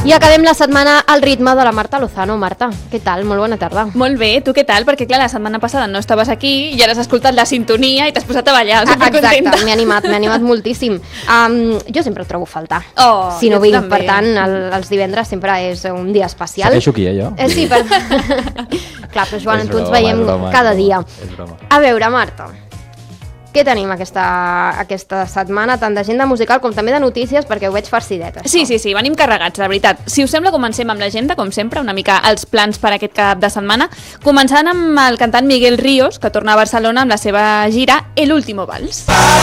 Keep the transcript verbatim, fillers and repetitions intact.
I acabem la setmana al ritme de la Marta Lozano. Marta, què tal? Molt bona tarda. Molt bé, tu què tal? Perquè clar, la setmana passada no estaves aquí i ara has escoltat la sintonia i t'has posat a ballar. Ah, exacte, m'he animat, m'he animat moltíssim. Um, jo sempre el trobo a faltar. Oh, si no vinc, també. per tant, el, els divendres sempre és un dia especial. Segueixo aquí, eh, jo? Eh, sí, per... clar, però Joan, És tu ens broma, veiem és broma, cada és dia. broma, és broma. A veure, Marta, què tenim aquesta, aquesta setmana? Tant d'agenda musical com també de notícies, perquè ho veig farcidet, això. Sí, sí, sí, venim carregats, la veritat. Si us sembla, comencem amb l'agenda, com sempre, una mica els plans per aquest cap de setmana, començant amb el cantant Miguel Ríos, que torna a Barcelona amb la seva gira El Último Vals.